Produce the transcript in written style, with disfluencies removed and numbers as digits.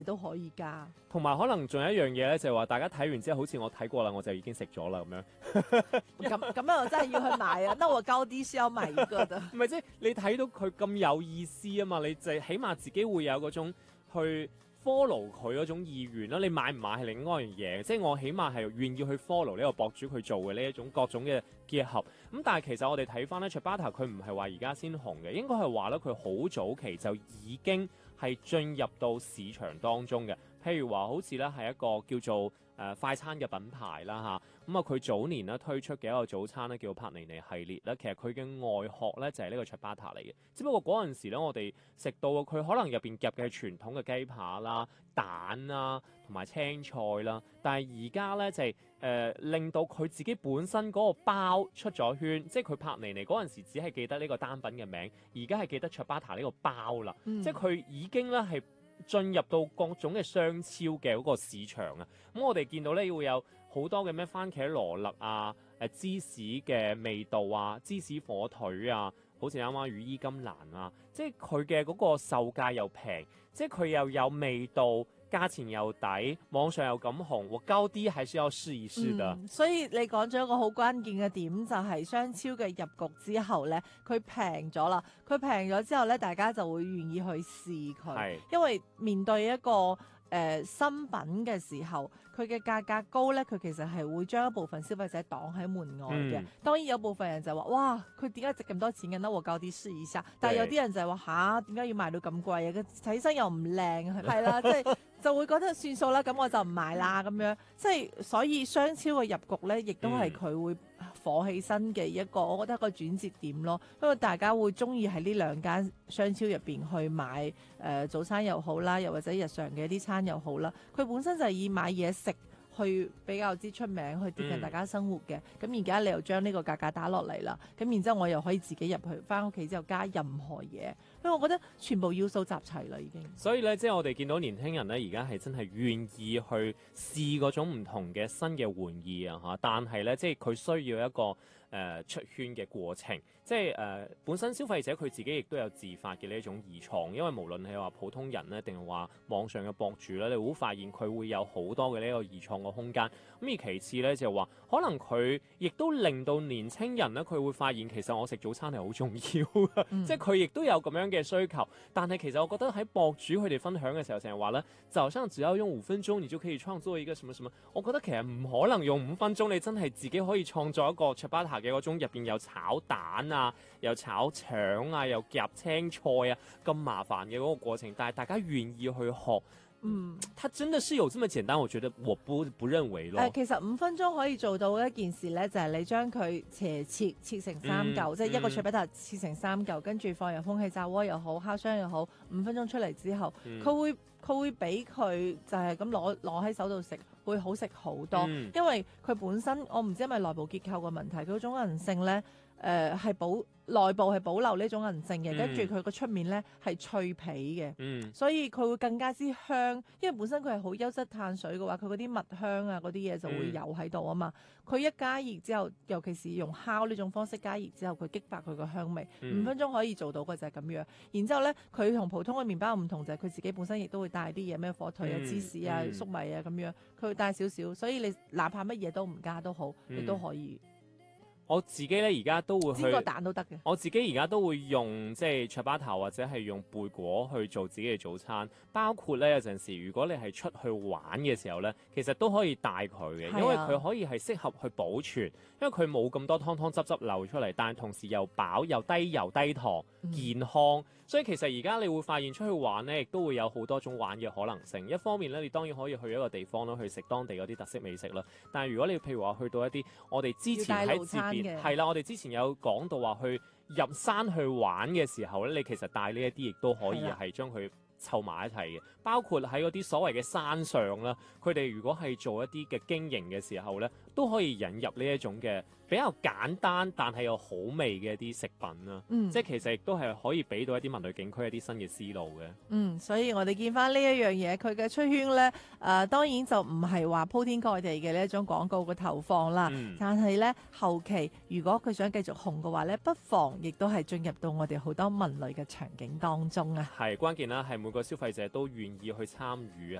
都可以加。 同埋可能仲有一樣嘢咧，就係話大家睇完之後，好似我睇過啦，我就已經食咗啦咁樣。 咁樣我真係要去買啊！那我高低是要買一個的。 唔係即係你睇到佢咁有意思啊嘛，你就起碼自己會有嗰種去 follow 佢嗰種意願啦。你買唔買係另外一樣嘢，即係我起碼係願意去 follow 呢個博主佢做嘅呢一種各種嘅結合。咁但係其實我哋睇翻咧 Ciabatta 佢唔係話而家先紅嘅，應該係話咧佢好早期就已經係進入到市場當中嘅。譬如話好似咧係一個叫做快餐嘅品牌啦嚇，咁啊佢早年咧推出嘅一個早餐咧叫帕尼尼系列咧，其實佢嘅外殼咧就係呢個 Ciabatta 嚟嘅，只不過嗰陣時咧我哋食到佢可能入邊夾嘅係傳統嘅雞扒啦、蛋啦同埋青菜啦，但係而家咧就係令到佢自己本身嗰個包出咗圈，即係佢帕尼尼嗰陣時只係記得呢個單品嘅名，而家係記得 Ciabatta 呢個包啦，即係佢已經咧係進入到各種嘅商超嘅嗰個市場啊！咁我哋見到咧會有好多嘅咩番茄羅勒啊、芝士嘅味道啊、芝士火腿啊，好似啱啱羽衣甘藍啊，即係佢嘅嗰個售價又平，即係佢又有味道。價錢又抵，網上又咁紅，我高啲係需要試一試的。 所以你講咗一個好關鍵嘅點，就係商超嘅入局之後呢，佢平咗啦。佢平咗之後呢，大家就會願意去試佢，因為面對一個新品嘅時候，佢嘅價格高呢，佢其實係會將一部分消費者擋喺門外嘅。當然有部分人就話：哇，佢點解值咁多錢嘅呢？我高啲試一下。但係有啲人就係話：吓，點解要賣到咁貴啊？佢睇起身又唔靚，係啦，即係就會覺得算數啦，咁我就唔買啦咁樣。即係所以商超嘅入局呢，亦都係佢會火起身嘅一個，我覺得一個轉折點咯。因為大家會中意喺呢兩間商超入邊去買早餐又好啦，又或者日常嘅一啲餐又好啦，佢本身就係以買嘢食去比較之出名，去貼近大家生活嘅。咁而家你又將呢個價格打落嚟啦，咁然之後我又可以自己入去翻屋企之後加任何嘢，因為我覺得全部要素集齊啦已經。 所以咧，即係我哋見到年輕人咧，而家係真係願意去試嗰種唔同嘅新嘅玩意啊嚇，但係咧，即係佢需要一個出圈嘅過程，即係本身消費者佢自己亦都有自發嘅呢一種二創，因為無論係話普通人咧，定係話網上嘅博主咧，你會發現佢會有好多嘅呢個二創嘅空間。咁而其次咧就係話，可能佢亦都令到年青人咧，佢會發現其實我食早餐係好重要嘅，即係佢亦都有咁樣嘅需求。但係其實我覺得喺博主佢哋分享嘅時候，成日話咧，就好像只要用5分鐘，你就可以創作一個什麼什麼。我覺得其實唔可能用5分鐘，你真係自己可以創作一個 Ciabatta嘅嗰種入邊有炒蛋啊，又炒腸啊，又夾青菜啊，咁麻煩嘅嗰個過程。但係大家願意去學。它真的是有這麼簡單？我覺得我不認為咯。 其實5分鐘可以做到一件事咧，就係你將佢切成3嚿，即係一個 Ciabatta切成3嚿，跟住放入空氣炸鍋又好，烤箱又好，5分鐘出嚟之後，佢會比佢就係咁攞喺手度食，會好食好多。因為佢本身我唔知係咪內部結構嘅問題，佢嗰種韌性咧，係內部係保留呢種韌性嘅，跟住佢個出面咧係脆皮嘅，所以佢會更加之香。因為本身佢係好優質碳水嘅話，佢嗰啲蜜香啊嗰啲嘢就會有喺度啊嘛。佢一加熱之後，尤其是用烤呢種方式加熱之後，佢激發佢個香味。5分鐘可以做到嘅就係咁樣。然之後咧，佢同普通嘅麵包唔同就係佢自己本身亦都會帶啲嘢，咩火腿啊、芝士啊、粟米啊咁樣，佢會帶少少，所以你哪怕乜嘢都唔加都好，你都可以。 我自己咧而家都會煎個蛋都得嘅。 我自己而家都會用即係 Ciabatta 或者係用貝果去做自己嘅早餐，包括咧有陣時如果你係出去玩嘅時候咧，其實都可以帶佢嘅，因為佢可以係適合去保存，因為佢冇咁多湯湯汁汁流出嚟，但係同時又飽又低油低糖，健康。所以其實而家你會發現出去玩咧，亦都會有好多種玩嘅可能性。一方面咧，你當然可以去一個地方啦，去食當地嗰啲特色美食啦。但係如果你譬如話去到一啲我哋之前喺節邊係啦，我哋之前有講到話去入山去玩嘅時候咧，你其實帶呢一啲亦都可以係將佢湊埋一齊嘅，包括喺嗰啲所謂嘅山上啦，佢哋如果係做一啲嘅經營嘅時候咧，都可以引入呢一種嘅比較簡單但係又好味嘅一啲食品啦。即係其實亦都係可以俾到一啲文旅景區一啲新嘅思路嘅。 所以我哋見翻呢一樣嘢，佢嘅出圈咧，當然就唔係話鋪天蓋地嘅呢一種廣告嘅投放啦。但係咧後期如果佢想繼續紅嘅話咧，不妨亦都係進入到我哋好多文旅嘅場景當中啊。 係關鍵啦，係每個消費者都願意去參與